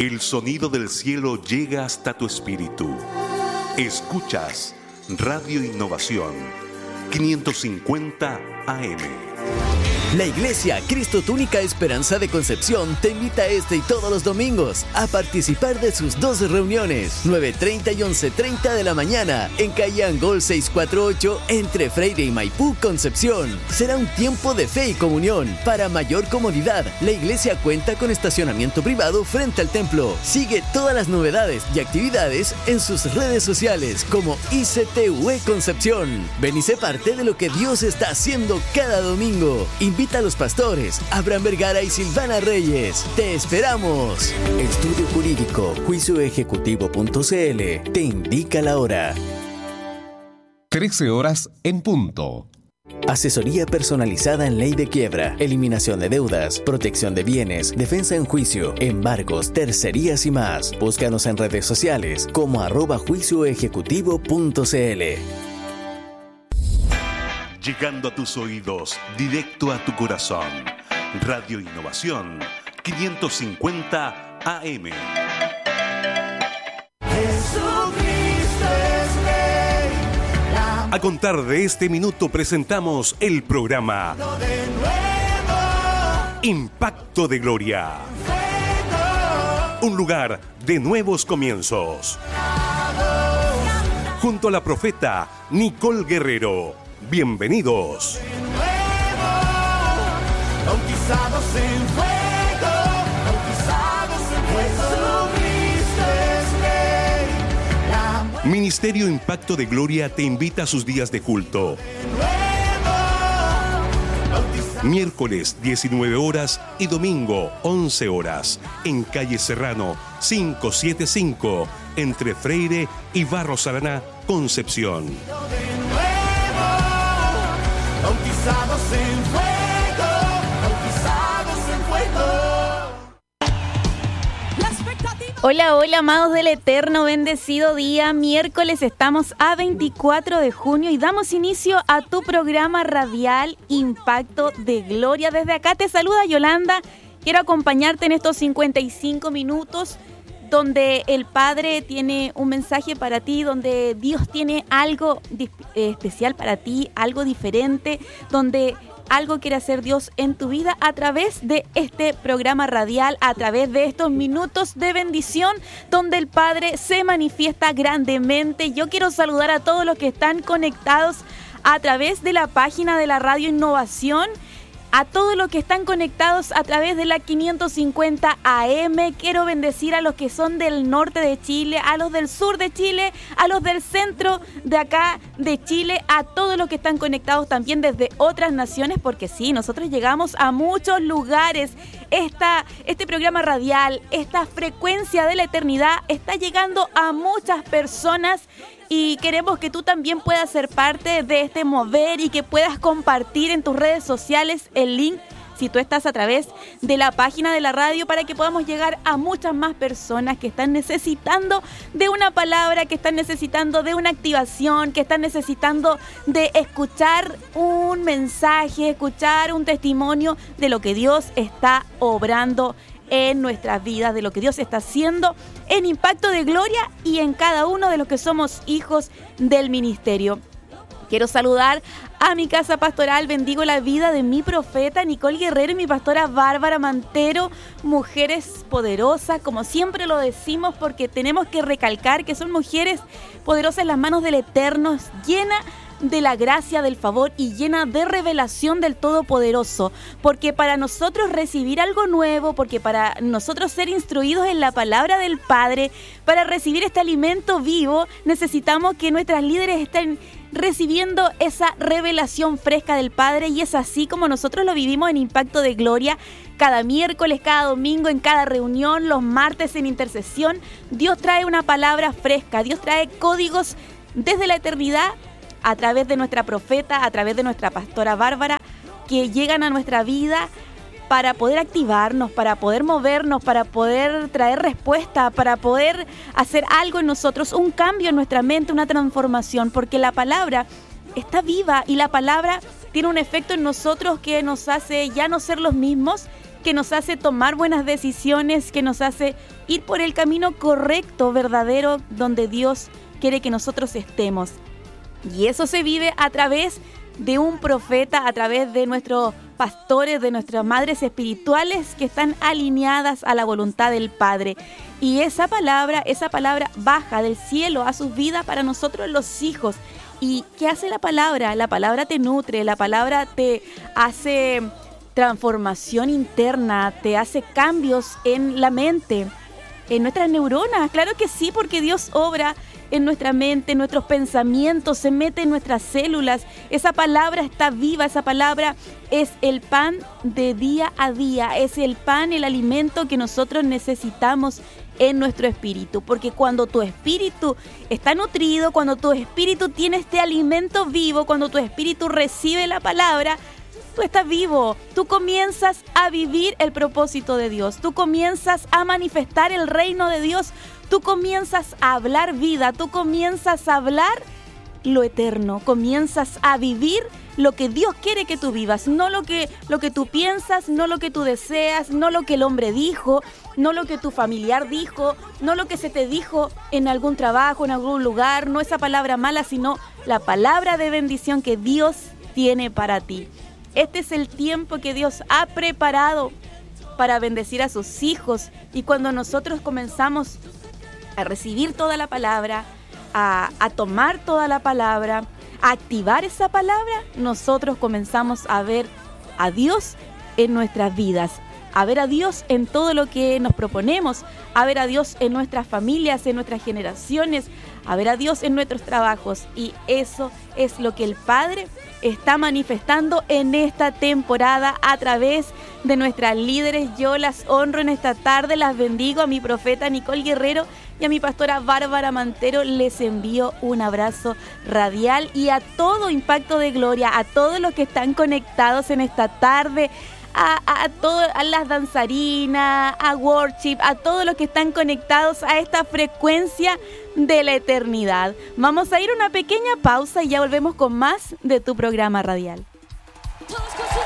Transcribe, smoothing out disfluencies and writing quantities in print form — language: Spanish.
El sonido del cielo llega hasta tu espíritu. Escuchas Radio Innovación 550 AM. La Iglesia Cristo Tu Única Esperanza de Concepción te invita este y todos los domingos a participar de sus 2 reuniones, 9:30 y 11:30 de la mañana, en calle Angol 648, entre Freire y Maipú, Concepción. Será un tiempo de fe y comunión. Para mayor comodidad, la iglesia cuenta con estacionamiento privado frente al templo. Sigue todas las novedades y actividades en sus redes sociales como ICTUE Concepción. Ven y sé parte de lo que Dios está haciendo cada domingo. Invita a los pastores Abraham Vergara y Silvana Reyes. ¡Te esperamos! Estudio Jurídico, juicioejecutivo.cl te indica la hora. 13 horas en punto. Asesoría personalizada en ley de quiebra, eliminación de deudas, protección de bienes, defensa en juicio, embargos, tercerías y más. Búscanos en redes sociales como @juicioejecutivo.cl. Llegando a tus oídos, directo a tu corazón. Radio Innovación 550 AM. A contar de este minuto presentamos el programa Impacto de Gloria. Un lugar de nuevos comienzos. Junto a la profeta Nicole Guerrero. Bienvenidos. Bautizados en fuego, bautizados en Jesucristo es Rey. Ministerio Impacto de Gloria te invita a sus días de culto. Miércoles 19 horas y domingo 11 horas en calle Serrano 575 entre Freire y Barros Araná, Concepción. Bautizados en fuego, bautizados en fuego. Hola, hola, amados del eterno, bendecido día. Miércoles estamos a 24 de junio y damos inicio a tu programa radial Impacto de Gloria. Desde acá te saluda Yolanda. Quiero acompañarte en estos 55 minutos donde el Padre tiene un mensaje para ti, donde Dios tiene algo especial para ti, algo diferente, donde algo quiere hacer Dios en tu vida a través de este programa radial, a través de estos minutos de bendición, donde el Padre se manifiesta grandemente. Yo quiero saludar a todos los que están conectados a través de la página de la Radio Innovación, a todos los que están conectados a través de la 550 AM. Quiero bendecir a los que son del norte de Chile, a los del sur de Chile, a los del centro de acá de Chile, a todos los que están conectados también desde otras naciones, porque sí, nosotros llegamos a muchos lugares. Este programa radial, esta frecuencia de la eternidad está llegando a muchas personas. Y queremos que tú también puedas ser parte de este mover y que puedas compartir en tus redes sociales el link, si tú estás a través de la página de la radio, para que podamos llegar a muchas más personas que están necesitando de una palabra, que están necesitando de una activación, que están necesitando de escuchar un mensaje, escuchar un testimonio de lo que Dios está obrando en nuestras vidas, de lo que Dios está haciendo en Impacto de Gloria y en cada uno de los que somos hijos del ministerio. Quiero saludar a mi casa pastoral, bendigo la vida de mi profeta Nicole Guerrero y mi pastora Bárbara Mantero, mujeres poderosas, como siempre lo decimos, porque tenemos que recalcar que son mujeres poderosas en las manos del Eterno, llenas de la gracia, del favor y llena de revelación del Todopoderoso, porque para nosotros recibir algo nuevo, porque para nosotros ser instruidos en la palabra del Padre, para recibir este alimento vivo, necesitamos que nuestras líderes estén recibiendo esa revelación fresca del Padre, y es así como nosotros lo vivimos en Impacto de Gloria. Cada miércoles, cada domingo, en cada reunión, los martes en intercesión, Dios trae una palabra fresca, Dios trae códigos desde la eternidad a través de nuestra profeta, a través de nuestra pastora Bárbara, que llegan a nuestra vida para poder activarnos, para poder movernos, para poder traer respuesta, para poder hacer algo en nosotros, un cambio en nuestra mente, una transformación, porque la palabra está viva y la palabra tiene un efecto en nosotros que nos hace ya no ser los mismos que nos hace tomar buenas decisiones, que nos hace ir por el camino correcto, verdadero, donde Dios quiere que nosotros estemos. Y eso se vive a través de un profeta, a través de nuestros pastores, de nuestras madres espirituales que están alineadas a la voluntad del Padre. Y esa palabra baja del cielo a sus vidas para nosotros los hijos. ¿Y qué hace la palabra? La palabra te nutre, la palabra te hace transformación interna, te hace cambios en la mente, en nuestras neuronas. Claro que sí, porque Dios obra en nuestra mente, en nuestros pensamientos, se mete en nuestras células. Esa palabra está viva, esa palabra es el pan de día a día, es el pan, el alimento que nosotros necesitamos en nuestro espíritu, porque cuando tu espíritu está nutrido, cuando tu espíritu tiene este alimento vivo, cuando tu espíritu recibe la palabra, tú estás vivo, tú comienzas a vivir el propósito de Dios, tú comienzas a manifestar el reino de Dios, tú comienzas a hablar vida, tú comienzas a hablar lo eterno, comienzas a vivir lo que Dios quiere que tú vivas, no lo que tú piensas, no lo que tú deseas, no lo que el hombre dijo, no lo que tu familiar dijo, no lo que se te dijo en algún trabajo, en algún lugar, no esa palabra mala, sino la palabra de bendición que Dios tiene para ti. Este es el tiempo que Dios ha preparado para bendecir a sus hijos, y cuando nosotros comenzamos a recibir toda la palabra, a tomar toda la palabra, a activar esa palabra, nosotros comenzamos a ver a Dios en nuestras vidas, a ver a Dios en todo lo que nos proponemos, a ver a Dios en nuestras familias, en nuestras generaciones, a ver a Dios en nuestros trabajos. Y eso es lo que el Padre está manifestando en esta temporada a través de nuestras líderes. Yo las honro en esta tarde, las bendigo. A mi profeta Nicole Guerrero y a mi pastora Bárbara Mantero les envío un abrazo radial, y a todo Impacto de Gloria, a todos los que están conectados en esta tarde, a las danzarinas, a Worship, a todos los que están conectados a esta frecuencia de la eternidad. Vamos a ir a una pequeña pausa y ya volvemos con más de tu programa radial.